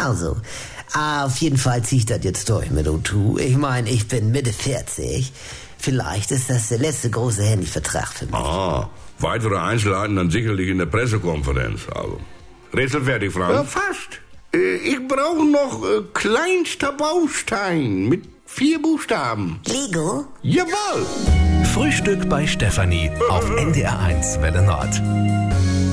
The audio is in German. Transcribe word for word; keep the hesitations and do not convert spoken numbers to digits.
Also, auf jeden Fall zieh ich das jetzt durch mit O zwei. Ich meine, ich bin Mitte vierzig. Vielleicht ist das der letzte große Handyvertrag für mich. Ah, weitere Einzelheiten dann sicherlich in der Pressekonferenz. Also, Rätsel fertig, Frank? Ja, fast. Äh, ich brauche noch äh, kleinster Baustein mit vier Buchstaben. Lego? Jawohl. Frühstück bei Stefanie auf N D R eins Welle Nord.